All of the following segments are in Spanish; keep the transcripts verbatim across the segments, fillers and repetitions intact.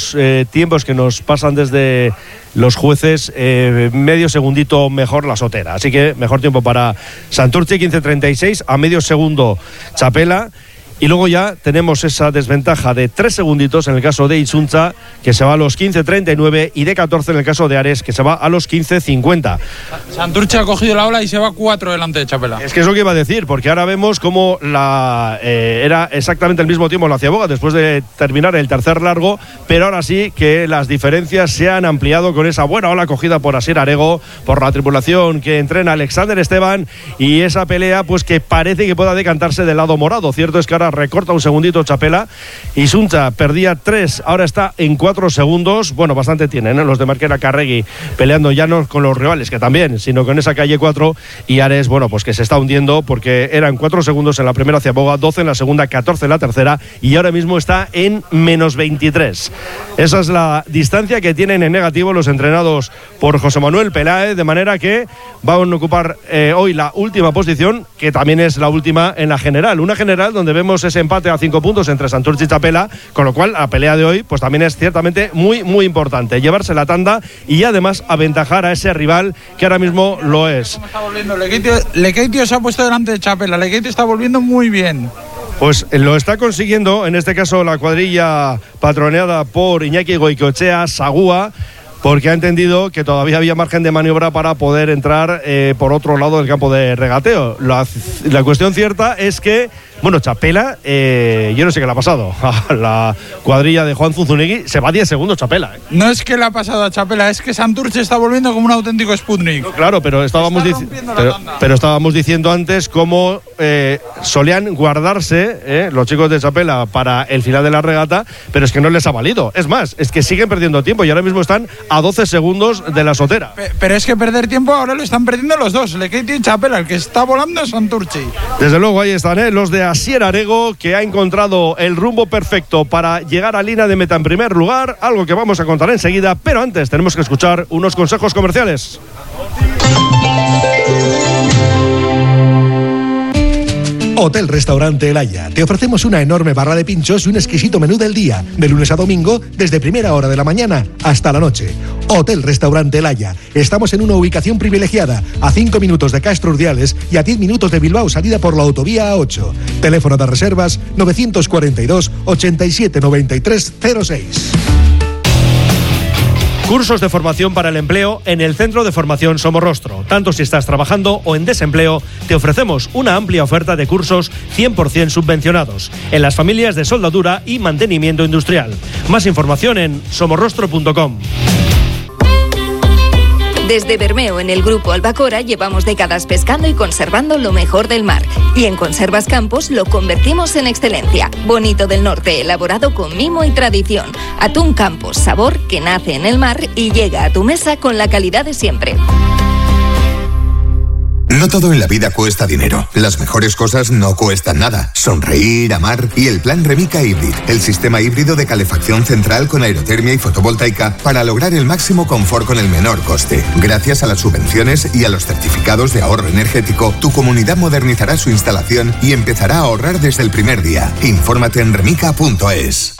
los eh, tiempos que nos pasan desde los jueces, eh, medio segundito mejor la Sotera. Así que mejor tiempo para Santurce, quince treinta y seis, a medio segundo Txapela. Y luego ya tenemos esa desventaja de tres segunditos en el caso de Itxuntza, que se va a los quince treinta y nueve, y de catorce en el caso de Ares, que se va a los quince cincuenta. Santurce ha cogido la ola y se va cuatro delante de Txapela. Es que es lo que iba a decir, porque ahora vemos cómo la, eh, era exactamente el mismo tiempo la Ciaboga después de terminar el tercer largo, pero ahora sí que las diferencias se han ampliado con esa buena ola cogida por Asier Arego, por la tripulación que entrena Alexander Esteban, y esa pelea pues que parece que pueda decantarse del lado morado. Cierto es que ahora recorta un segundito Txapela. Itxuntza perdía tres, ahora está en cuatro segundos. Bueno, bastante tienen, ¿eh? Los de Marquera Carregui peleando ya no con los rivales, que también, sino con esa calle cuatro. Y Ares, bueno, pues que se está hundiendo porque eran cuatro segundos en la primera Ciaboga, doce en la segunda, catorce en la tercera, y ahora mismo está en menos veintitrés. Esa es la distancia que tienen en negativo los entrenados por José Manuel Peláez, de manera que van a ocupar eh, hoy la última posición, que también es la última en la general. Una general donde vemos ese empate a cinco puntos entre Santurce y Txapela, con lo cual la pelea de hoy pues también es ciertamente muy muy importante, llevarse la tanda y además aventajar a ese rival que ahora mismo lo es. ¿Cómo está volviendo? Lekeitio, Lekeitio se ha puesto delante de Txapela. Lekeitio está volviendo muy bien. Pues lo está consiguiendo, en este caso la cuadrilla patroneada por Iñaki Goikoetxea, Sagua, porque ha entendido que todavía había margen de maniobra para poder entrar eh, por otro lado del campo de regateo. La, la cuestión cierta es que, bueno, Txapela, eh, yo no sé qué le ha pasado a la cuadrilla de Juan Zunzunegui, se va diez segundos Txapela. ¿eh? No es que le ha pasado a Txapela, es que Santurce está volviendo como un auténtico Sputnik. No, claro, pero estábamos, dic pero, pero estábamos diciendo antes cómo eh, solían guardarse eh, los chicos de Txapela para el final de la regata, pero es que no les ha valido. Es más, es que siguen perdiendo tiempo y ahora mismo están a doce segundos de la Sotera. Pero es que perder tiempo ahora lo están perdiendo los dos, Lekeitio y Txapela. El que está volando es Santurce. Desde luego ahí están, ¿eh? Los de Asier Arego, que ha encontrado el rumbo perfecto para llegar a línea de meta en primer lugar, algo que vamos a contar enseguida, pero antes tenemos que escuchar unos consejos comerciales. Hotel Restaurante El Haya. Te ofrecemos una enorme barra de pinchos y un exquisito menú del día, de lunes a domingo, desde primera hora de la mañana hasta la noche. Hotel Restaurante El Haya. Estamos en una ubicación privilegiada, a cinco minutos de Castro Urdiales y a diez minutos de Bilbao, salida por la autovía A ocho. Teléfono de reservas novecientos cuarenta y dos, ochenta y siete, noventa y tres, cero seis. Cursos de formación para el empleo en el Centro de Formación Somorrostro. Tanto si estás trabajando o en desempleo, te ofrecemos una amplia oferta de cursos cien por ciento subvencionados en las familias de soldadura y mantenimiento industrial. Más información en somorrostro punto com. Desde Bermeo, en el Grupo Albacora, llevamos décadas pescando y conservando lo mejor del mar. Y en Conservas Campos lo convertimos en excelencia. Bonito del Norte, elaborado con mimo y tradición. Atún Campos, sabor que nace en el mar y llega a tu mesa con la calidad de siempre. No todo en la vida cuesta dinero. Las mejores cosas no cuestan nada. Sonreír, amar y el plan Remica Hybrid, el sistema híbrido de calefacción central con aerotermia y fotovoltaica para lograr el máximo confort con el menor coste. Gracias a las subvenciones y a los certificados de ahorro energético, tu comunidad modernizará su instalación y empezará a ahorrar desde el primer día. Infórmate en remica punto es.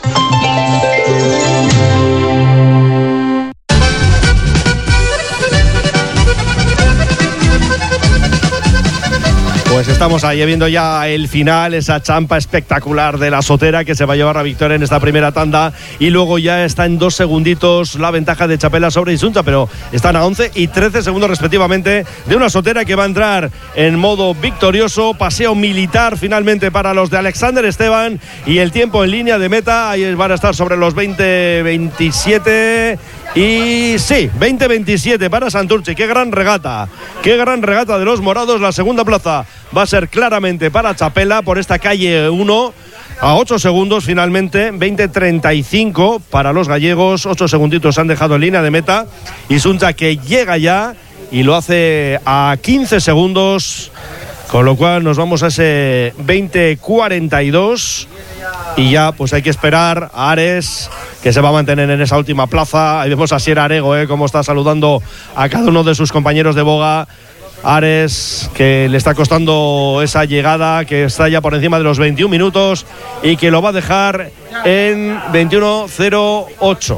Pues estamos ahí viendo ya el final, esa champa espectacular de la Sotera que se va a llevar la victoria en esta primera tanda, y luego ya está en dos segunditos la ventaja de Txapela sobre Itxuntza, pero están a once y trece segundos respectivamente de una Sotera que va a entrar en modo victorioso. Paseo militar finalmente para los de Alexander Esteban, y el tiempo en línea de meta ahí van a estar sobre los veinte veintisiete. Y sí, veinte veintisiete para Santurce. Qué gran regata, qué gran regata de los morados. La segunda plaza va a ser claramente para Txapela por esta calle uno, a ocho segundos finalmente. Veinte treinta y cinco para los gallegos, ocho segunditos han dejado en línea de meta. Itxuntza que llega ya y lo hace a quince segundos, con lo cual nos vamos a ese veinte cuarenta y dos. Y ya pues hay que esperar a Ares, que se va a mantener en esa última plaza. Ahí vemos a Asier Arego, eh, cómo está saludando a cada uno de sus compañeros de boga. Ares, que le está costando esa llegada, que está ya por encima de los veintiún minutos y que lo va a dejar en veintiuno cero ocho.